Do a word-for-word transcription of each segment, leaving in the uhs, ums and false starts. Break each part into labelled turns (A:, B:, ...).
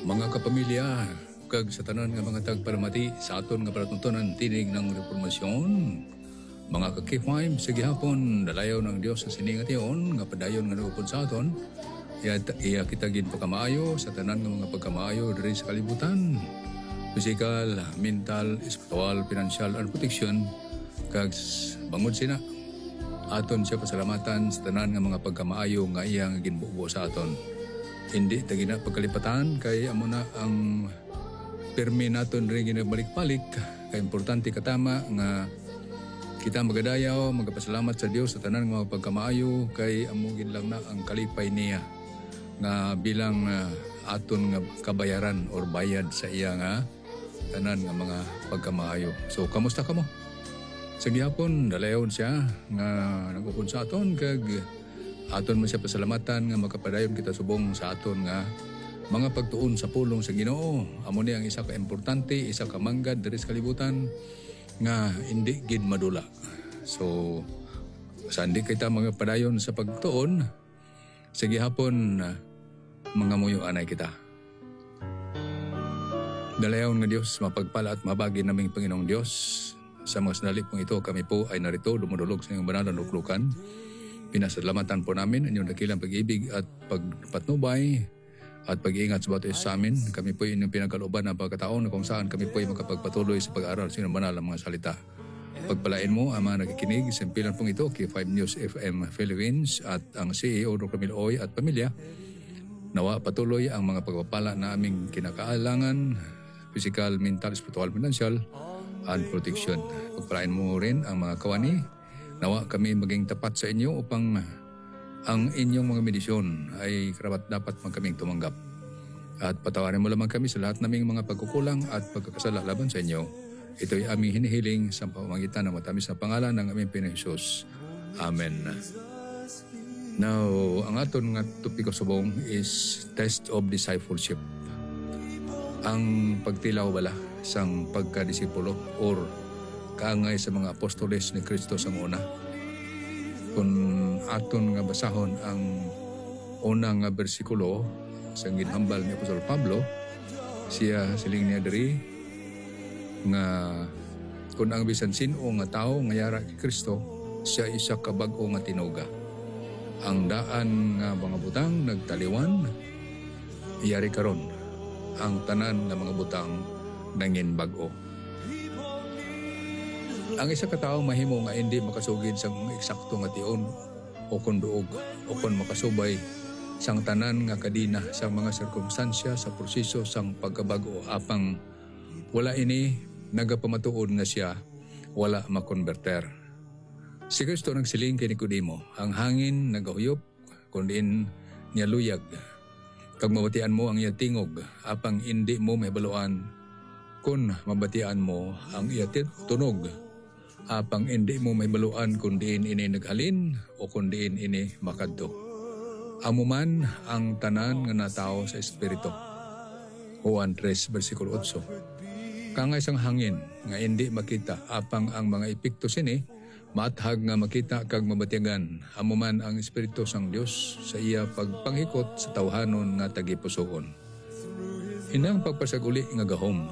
A: Mga kapamilya, kag sa tanan nga mga tagparamati sa aton nga palatuntunan tinig ng reformasyon. Mga kakifay, sa gihapon, dalayaw ng Diyos sa siningat iyon, nga padayon nga nagupod sa aton. Iya, iya kita gin pagkamaayo sa tanan nga mga pagkamaayo diri sa kalibutan. Physical, mental, espiritual, financial, and protection. Kag bangod sina. Aton siya pasalamatan sa tanan nga mga pagkamaayo nga iyang ginbubo sa aton. Hindi tagina pagkalipatan kay amo na ang permi naton rin ginabalik-balik. Kay importante katama nga kita magadayaw, magpasalamat sa Dios sa tanan nga mga pagkamaayo kay amo gid lang na ang kalipay niya nga bilang uh, aton nga kabayaran or bayad sa iya nga tanan nga mga pagkamaayo. So kamusta kamo? Sa gihapon dalayon siya nga nagupod sa aton kag aton man siya pasalamatan nga makapadayon kita subong sa aton nga mga pagtuon sa pulong sa Ginoo. Amo ni ang isa ka importante, isa ka manggad diri sa kalibutan nga hindi gid madula. So sa hindi kita mga padayon sa pagtuon sa gihapon mga muyo anay kita. Dalayon nga Dios mapagpala at mabagi naming Panginoong Dios. Sa mga sandali pong ito kami po ay narito dumudulog sa inyong banal na luklukan. Pinasalamatan po namin inyong dakilang pag-ibig at pagpatnubay at pag-iingat sa bawat isa sa amin. Kami po inyong pinagkalooban ng pagkataon na kung saan kami po ay makapagpatuloy sa pag-aaral sa inyong banal ng mga salita. Pagpalain mo ang mga nakikinig sa impilan pong ito kay five News F M Philippines at ang C E O Doctor Miloy at pamilya. Nawa patuloy ang mga pagpapala na aming kinakailangan, physical, mental, spiritual, financial, and protection. Pagpalain mo rin ang mga kawani. Nawa kami maging tapat sa inyo upang ang inyong mga medisyon ay karapat dapat man kaming tumanggap. At patawarin mo lamang kami sa lahat naming mga pagkukulang at pagkakasala laban sa inyo. Ito'y aming hinihiling sa pamamagitan ng matamis na pangalan ng aming Pinoy Jesus. Amen. Now, ang aton nga topiko subong is test of discipleship. Ang pagtilaw bala sang pagkadisipulo or kaangay sa mga apostoles ni Kristo sa una. Kung aton nga basahon ang unang nga bersikulo sa ginhambal ni Apostol Pablo, siya siling niya diri nga kung ang bisan sino nga tao nga yara kay Kristo, siya isa ka bag-o nga tinuga. Ang daan nga mga butang nagtaliwan, iyari karon ang tanan nga mga butang nangin bag-o. Ang isa ka tawo mahimo nga hindi makasugid sang eksakto nga tion o kun duog o kun makasubay sang tanan nga kadina sang mga sirkumstansya sa proseso sang pagkabag-o apang wala ini nagapamatuod nga siya wala makonverter. Si Kristo nagsiling kay Nicodemo, ang hangin nagahuyop kundi niya luyag. Kag mabatian mo ang iya tingog apang hindi mo mahibaluan kun mabatian mo ang iya tunog apang hindi mo mahibaluan kung diin ini naghalin o kung diin ini makadto. Amo man ang tanan nga natao sa Espiritu. Juan three versikulo eight. Kangay sang hangin nga hindi makita apang ang mga epekto sini maathag nga makita kag mabatigan. Amo man ang Espiritu sang Dios sa iya pagpanghikot sa tawhanon nga tagipusoon. Inang pagpasaguli nga gahom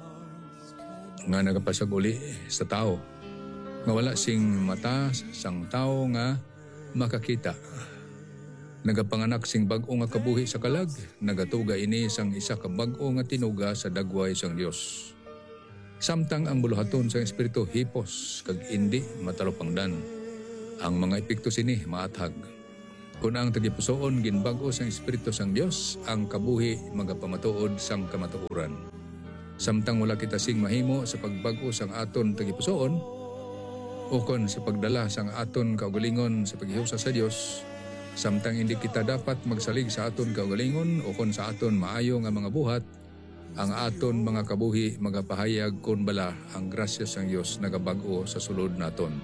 A: nga nagapasaguli sa tao nga wala sing mata sang tao nga makakita. Nagapanganak sing bag-o nga kabuhi sa kalag, nagatuga ini sang isa ka bag-o nga tinuga sa dagway sang Dios. Samtang ang buluhaton sang Espiritu hipos kag indi matalupangdan. Ang mga epekto sini maathag. Kung ang tagipusoon ginbag-o sang Espiritu sang Dios, ang kabuhi magapamatuod sang kamatuoran. Samtang wala kita sing mahimo sa pagbag-o sang aton tagipusoon, ukon sa pagdala sang aton kaugalingon sa paghiusa sa Dios, samtang hindi kita dapat magsalig sa aton kaugalingon ukon sa aton maayo nga mga buhat, ang aton mga kabuhi magapahayag kun bala ang grasya sang Dios nagabag-o sa sulod naton.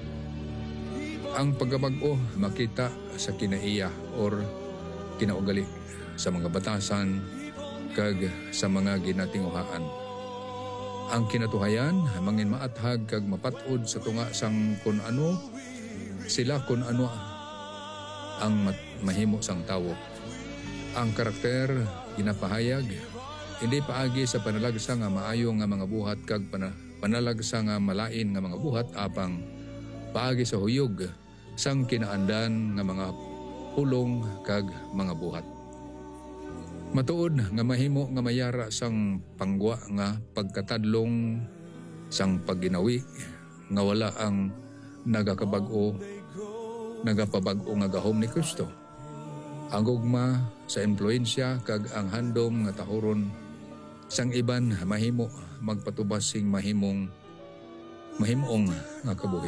A: Ang pagkabag-o makita sa kinaiya or kinaugali sa mga batasan kag sa mga ginatinguhaan. Ang kinatuhayan mangin maathag kag mapatod sa tunga sang kun ano sila kun ano ang mahimo sang tawo. Ang karakter ginapahayag Hindi paagi sa panalagsa nga maayo nga mga buhat kag pana, panalagsa nga malain nga mga buhat apang paagi sa huyog sang kinaandan nga mga pulong kag mga buhat. Matuod nga mahimo nga mayara sang pangwa nga pagkatadlong sang pagginawi nga wala ang nagakabag-o nagapabag-o nga gahom ni Kristo. Ang gugma sa impluensya kag ang handom nga tahoron sang iban mahimo magpatubas sing mahimong mahimong nga kabuhi.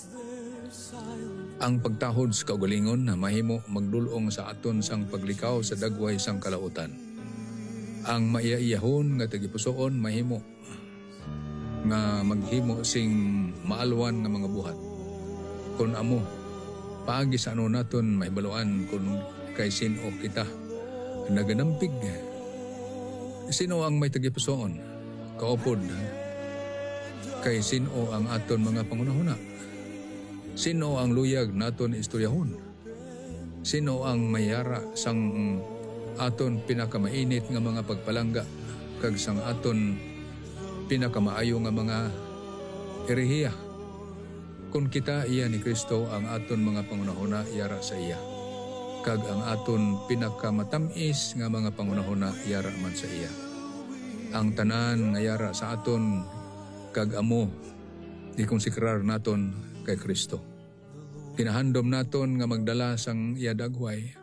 A: Ang pagtahod sa kaugalingon na mahimo magdulong sa aton sang paglikaw sa dagway sang kalautan. Ang maiyaiyahon nga tagipusoon mahimo nga maghimo sing maalwan nga mga buhat. Kung amo paagi sa ano naton mahibaluan kung kay sino kita naganampig. Sino ang may tagipusoon? Kaupod. Kay sino ang aton mga pangunahuna? Sino ang luyag naton istoryahon? Sino ang mayara sang aton pinakamainit nga mga pagpalangga kag sang aton pinakamaayo nga mga erehiya? Kung kita iya ni Kristo ang aton mga pangunahuna yara sa iya. Kag ang aton pinakamatamis nga mga pangunahuna yara man sa iya. Ang tanan nga yara sa aton kag amo di konsekrar naton kay Kristo. Kinahandom naton nga magdala sang iya dagway,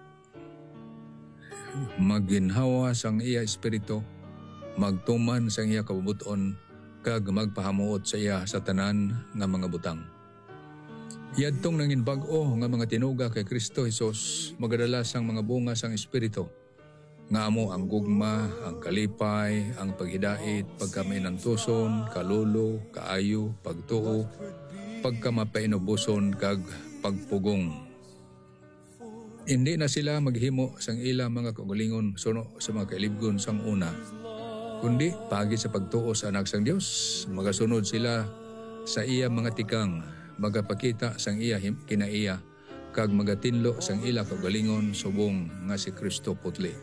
A: maginhawa sang iya espiritu, magtuman sang iya kabubuton, kag magpahamuot sa iya sa tanan nga mga butang. Yadtong nangin bag-o nga mga tinuga kay Kristo Jesus, magadala sang mga bunga sang espiritu, nga amo ang gugma, ang kalipay, ang paghidait, pagkamainantuson, kalulo, kaayo, pagtuo, pagkamapainubuson kag pagpugong. Hindi na sila maghimo sang ila mga kaugalingon suno sa mga kailibgon sang una, kundi pagi sa pagtuo sa anak sang Dios, magasunod sila sa iya mga tikang, magapakita sang iya kinaiya, kag magatinlo sang ila kaugalingon subong nga si Kristo putli.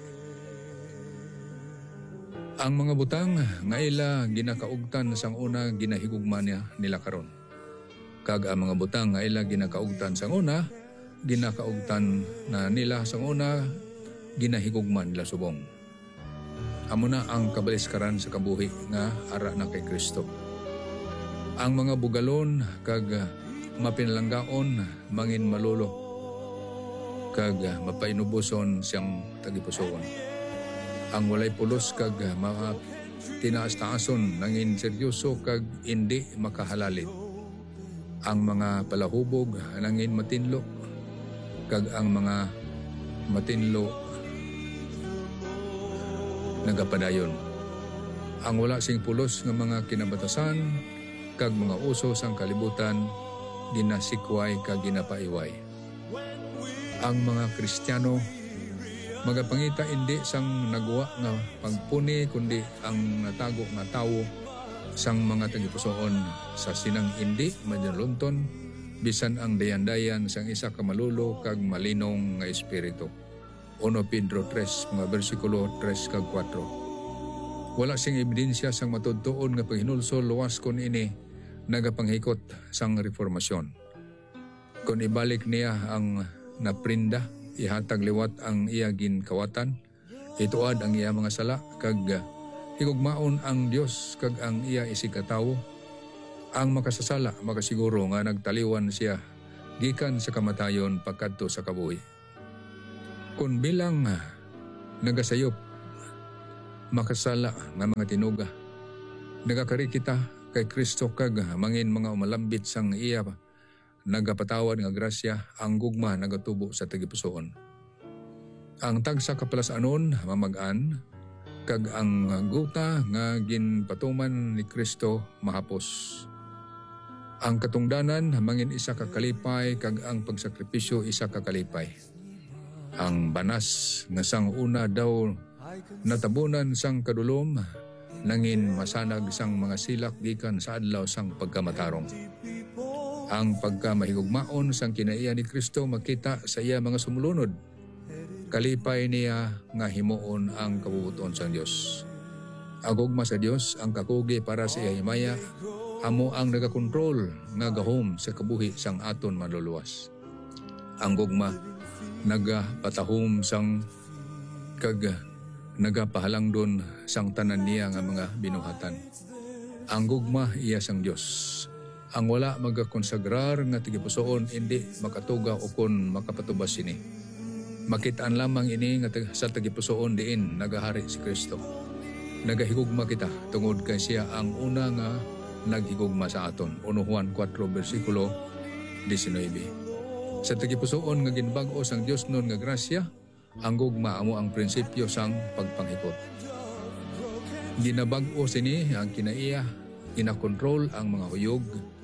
A: Ang mga butang nga ila ginakaugtan sang una ginahigugma niya nila karon. Kag ang mga butang nga ila ginakaugtan sang una, ginakaugtan na nila sang una, ginahigugman nila subong. Amo na ang kabaliskaran sa kabuhi nga ara na kay Kristo. Ang mga bugalon kag mapinalanggaon mangin malulo, kag mapainubuson siyang tagipusoon. Ang walay pulos kag mga tinaas-taason nangin seryoso kag hindi makahalalit. Ang mga palahubog nangin matinlo, kag ang mga matinlo nagapadayon. Ang wala sing pulos nga mga kinabatasan kag mga uso sang kalibutan ginasikway kag ginapaiway. Ang mga Kristiyano magapangita indi sang nagwa nga pagpuni kundi ang natago nga tawo sang mga tagipusoon sa sinang indi madinulunton bisan ang dayan-dayan sang isa ka malulo kag malinong nga espiritu. Uno Pedro tres mga bersikulo tres kag kwatro. Wala sing ebidensya sang matudtuon nga paghinulsol luwas kon ini nagapanghikot sang reformasyon. Kung ibalik niya ang naprinda, ihatag liwat ang iya ginkawatan, ituad ang iya mga sala kag higugmaon ang Dios kag ang iya isigkatawo. Ang makasasala makasiguro nga nagtaliwan siya gikan sa kamatayon pagkadto sa kabuhi. Kung bilang nagasayop makasala nga mga tinuga, nagakari kita kay Kristo kag mangin mga umalambit sang iya nagapatawad nga grasya, ang gugma nagatubo sa tagipusoon. Ang tagsa kapalasanon mamag-an kag ang guta nga ginpatuman ni Kristo mahapos. Ang katungdanan mangin isa ka kalipay kag ang pagsakripisyo isa ka kalipay. Ang banas nga sang una daw natabunan sang kadulom nangin masanag sang mga silak gikan sa adlaw sang pagkamatarong. Ang pagkamahigugmaon sang kinaiya ni Kristo makita sa iya mga sumulunod. Kalipay niya nga himuon ang kabubuton sang Dios. Ang gugma sa Dios ang kakugi para sa iya himaya, amo ang nagakontrol nga gahom sa kabuhi sang aton maluluwas. Ang gugma nagapatahom sang kag nagapahalangdon sang tanan niya nga mga binuhatan. Ang gugma iya sang Dios. Ang wala magakonsagrar nga tigipusoon hindi makatuga o kon makapatubas ini. Makitaan lamang ini nga sa tigipusoon diin nagahari si Kristo. Nagahigugma kita tungod kay siya ang una nga naghigugma sa aton. Uno Juan four versikulo nineteen. Sa tigipusoon nga ginbag-o sang Dios nun nga grasya, ang gugma amo ang prinsipyo sang pagpanghikot. Ginabag-o sini ang kinaiya, kinakontrol ang mga huyog,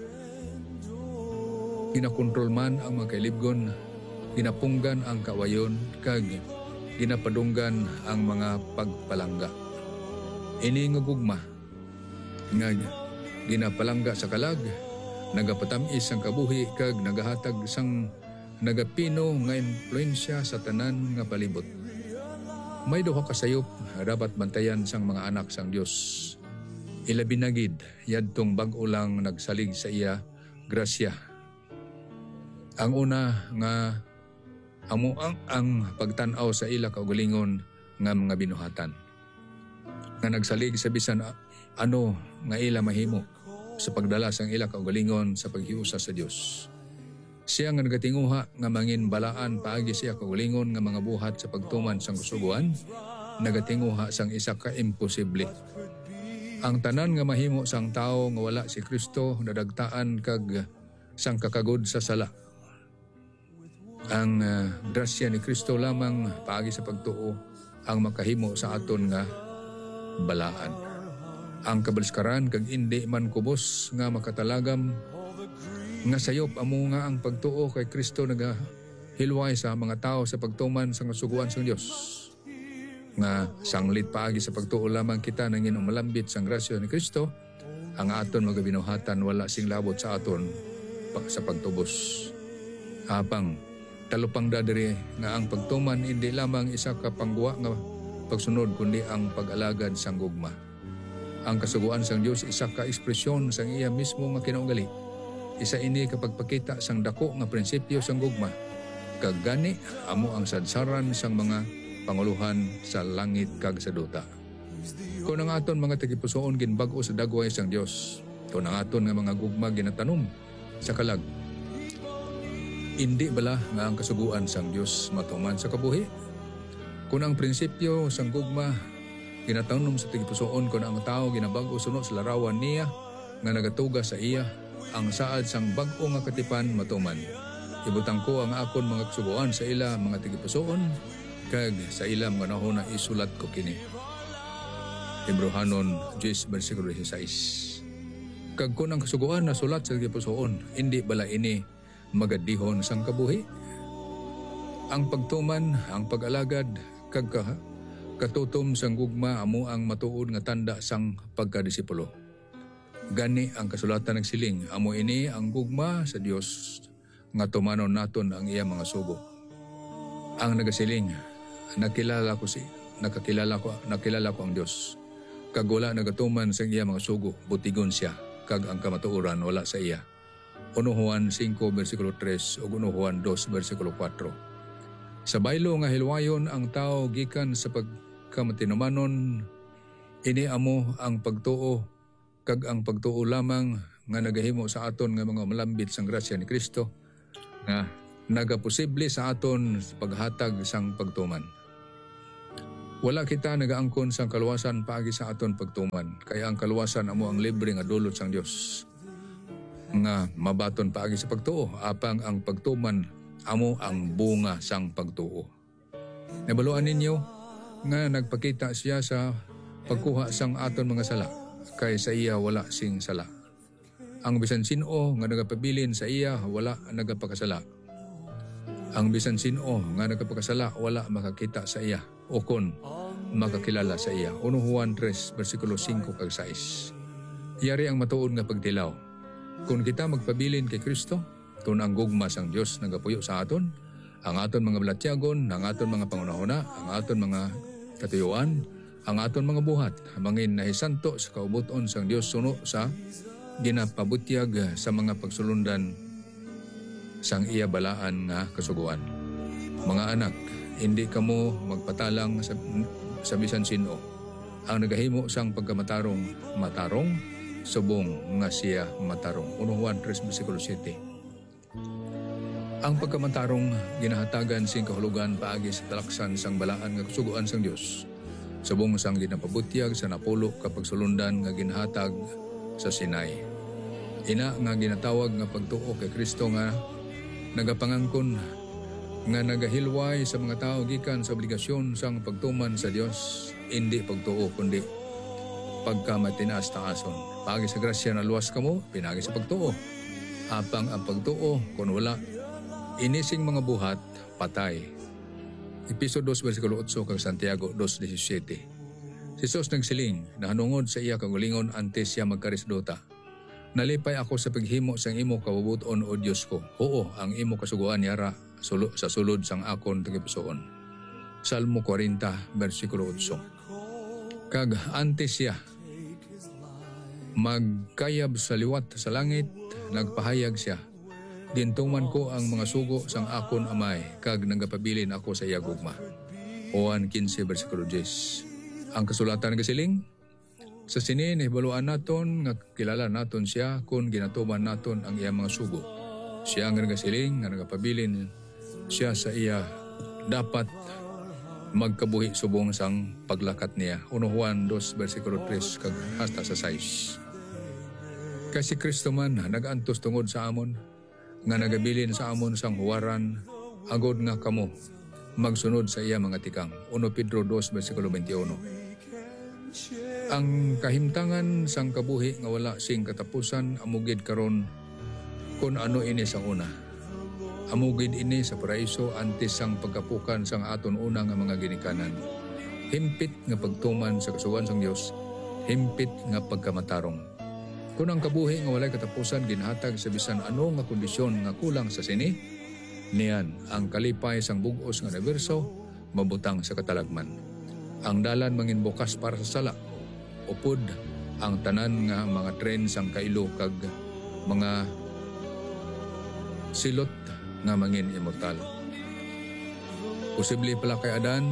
A: kinakontrol man ang mga kailibgon, ginapunggan ang kawayon, kag ginapadunggan ang mga pagpalangga. Ini nga gugma nga ginapalangga sa kalag, nagapatamis ang kabuhi kag nagahatag sang nagapino nga impluensya sa tanan nga palibot. May duha ka sayop dapat bantayan sang mga anak sang Dios. Ilabi na gid yadtong bag-o lang nagsalig sa iya grasya. Ang una nga amo ang, ang pagtan-aw sa ila kaugalingon nga mga binuhatan. Nga nagsalig sa bisan ano nga ila mahimo sa pagdala sang ila kaugalingon sa paghiusa sa Dios. Siya nga nagatinguha nga mangin balaan paagi siya kaugalingon nga mga buhat sa pagtuman sang kusuguan, nagatinguha sang isa ka imposible. Ang tanan nga mahimo sang tao nga wala si Kristo nadagtaan kag sang kakagod sa sala. Ang uh, grasya ni Kristo lamang paagi sa pagtuo ang makahimo sa aton nga balaan. Ang kabalskaran kag indi man kubos nga makatalagam nga sayop amo nga ang pagtuo kay Kristo naga hilway sa mga tao sa pagtuman sa kasuguan sa Dios. Nga sanglit paagi sa pagtuo lamang kita nangin umalambit sang grasya ni Kristo, ang aton magabinuhatan wala sing labot sa aton sa pagtubos. Apang talupang dadiri nga ang pagtuman hindi lamang isa ka pangguwa nga pagsunod kundi ang pag-alagad sang gugma. Ang kasuguan sang Dios isa ka ekspresyon sang iya mismo nga kinaugali. Isa ini kapag pakita sang dako nga prinsipyo sang gugma. Kag gani amo ang sadsaran sang mga panguluhan sa langit kag sa duta. Kung ang aton mga tagipusoon ginbag-o sa dagway sang Dios, kung ang aton nga mga gugma ginatanom sa kalag, hindi bala nga ang kasuguan sang Dios matuman sa kabuhi? Kung ang prinsipyo sang gugma ginatanom sa tagipusoon, kung ang tao ginabag-o sunod sa larawan niya nga nagatuga sa iya, ang saad sang bag-o nga katipan matuman. Ibutang ko ang akon mga kasuguan sa ila mga tagipusoon, kag sa ila mga nahuna isulat ko kini. Hebrehanon ten versikulo sixteen. Kag kung ang kasuguan na sulat sa tagipusoon, hindi bala ini magadihon sang kabuhi? Ang pagtuman, ang pag-alagad, kag katutom sang gugma amo ang matuod nga tanda sang pagkadisipulo. Gani ang kasulatan nagsiling, amo ini ang gugma sa Dios nga tumanon naton ang iya mga sugo. Ang nagasiling, nakilala ko si nakakilala ko nakilala ko ang Dios. Kag wala nagatuman sa iya mga sugo, butigon siya, kag ang kamatuoran wala sa iya. Uno Juan five versikulo three ug Uno Juan two versikulo four. Sa baylo nga hilwayon ang tao gikan sa pagkamatinumanon, ini amo ang pagtuo kag ang pagtuo lamang nga nagahimo sa aton nga mga malambit sang grasya ni Kristo nga nagaposible sa aton sa paghatag sang pagtuman. Wala kita nagaangkon sang kaluwasan paagi sa aton pagtuman, kaya ang kaluwasan amo ang libre nga dulot sang Dios nga mabaton paagi sa pagtuo, apang ang pagtuman amo ang bunga sang pagtuo. Nabaluan ninyo nga nagpakita siya sa pagkuha sang aton mga sala, kay sa iya wala sing sala. Ang bisan sino nga nagapabilin sa iya wala nagapakasala. Ang bisan sino nga nagapakasala wala makakita sa iya o kon makakilala sa iya. Uno Juan three versikulo five kag six. Yari ang matuod nga pagtilaw. Kung kita magpabilin kay Kristo, kung ang gugma sang Dios nagapuyo sa aton, ang aton mga balatyagon, ang aton mga pangunahuna, ang aton mga katuyuan, ang aton mga buhat mangin nahisanto sa kaubuton sang Dios suno sa ginapabutyag sa mga pagsulundan sang iya balaan nga kasuguan. Mga anak, hindi kamo magpatalang sa, sa bisan sino. Ang nagahimo sang pagkamatarong matarong, subong nga siya matarong. Unong Juan three versikulo seven. Ang pagkamatarong ginahatagan sing kahulugan paagi sa talaksan sang balaan nga kasuguan sang Dios. Subong sang ginapabutyag sa napulo kapag sulundan nga ginhatag sa Sinai. Ina nga ginatawag nga pagtuo kay Kristo nga nagapangangkon nga nagahilway sa mga tao gikan sa obligasyon sang pagtuman sa Dios, hindi pagtuo kundi pagkamatinaas-taason. Paagi sa grasya na luwas kamo, pinagi sa pagtuo. Apang ang pagtuo kun wala inising mga buhat patay. Episodio two versikulo eight kag Santiago two seventeen. Si Jesus nagsiling na hanungod sa iya kagulingon antes siya magkarisdota. Nalipay ako sa paghimo sang imo kabubuton o Dios ko. Oo, ang imo kasuguan yara sulo, sa sulod sang akon tagipusoon. Salmo forty versikulo eight. Kag antes siya magkayab sa liwat sa langit, nagpahayag siya. Dintuman ko ang mga sugo sang akon amay, kag nagapabilin ako sa iya gugma. Juan fifteen versikulo ten. Ang kasulatan gasiling, sa sini nahibaluan naton nga kilala naton siya kung ginatuman naton ang iya mga sugo. Siya ang nagasiling nga nagapabilin siya sa iya dapat magkabuhi subong sang paglakat niya. Unong Juan two versikulo three kag hasta sa six. Kasi Kristo man nag-antos tungod sa amon nga nagabilin sa amon sang huwaran agod nga kamo magsunod sa iya mga tikang. Unong Pedro two versikulo twenty-one. Ang kahimtangan sang kabuhi nga wala sing katapusan amugid karon kun ano ini sang una. Amugid ini sa paraiso antes sang pagkapukan sang aton una nga mga ginikanan. Himpit nga pagtuman sa kasugan sang Dios, himpit nga pagkamatarong. Kung ang kabuhi nga walay katapusan ginhatag sa bisan ano nga kondisyon nga kulang sa sini, niyan ang kalipay sang bug-os nga universo mabutang sa katalagman. Ang dalan mangin bukas para sa sala. Upod ang tanan nga mga tren sang kailo kag mga silot nga mangin immortal. Posible pala kay Adan,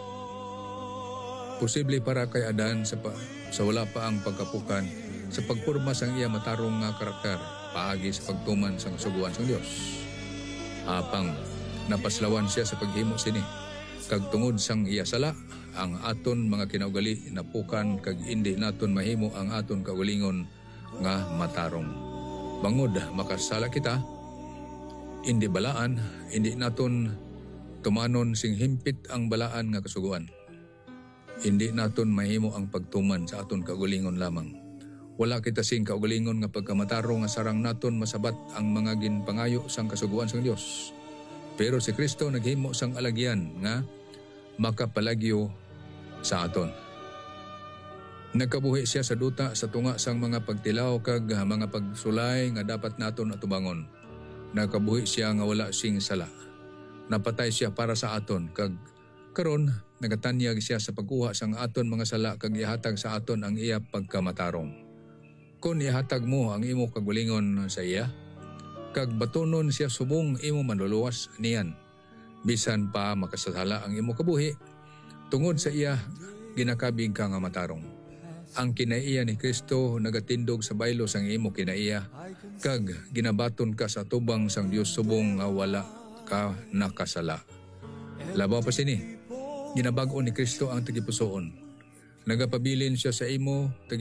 A: posible para kay Adan sa, pa, sa wala pa ang pagkapukan sa pagpurma sang iya matarong nga karakter paagi sa pagtuman sang suguan sang Dios. Apang napaslawan siya sa paghimo sini kag tungod sang iya sala ang aton mga kinaugali napukan kag indi naton mahimo ang aton kaugalingon nga matarong. Bangod makasala kita, indi balaan, indi naton tumanon sing himpit ang balaan nga kasuguan. Indi naton mahimo ang pagtuman sa aton kaugalingon lamang. Wala kita sing kaugalingon nga pagkamatarong nga sarang naton masabat ang mga ginpangayo sang kasuguan sang Dios. Pero si Kristo naghimo sang alagyan nga makapalagyo sa aton. Nagkabuhi siya sa duta sa tunga sang mga pagtilaw kag mga pagsulay nga dapat naton atubangon. Nagkabuhi siya nga wala sing sala. Napatay siya para sa aton kag karon nagatanyag siya sa pagkuha sang aton mga sala kag ihatag sa aton ang iya pagkamatarong. Kung ihatag mo ang imo kagulingon sa iya, kag batunon siya subong imo manluluwas niyan. Bisan pa makasasala ang imo kabuhi, tungod sa iya, ginakabig ka nga matarong. Ang kinaiya ni Kristo nagatindog sa baylo sang imo kinaiya, kag ginabaton ka sa tubang sang Dios subong nga wala ka nakasala. Labaw pa sini, ginabag-o ni Kristo ang tagipusoon. Nagapabilin siya sa imo,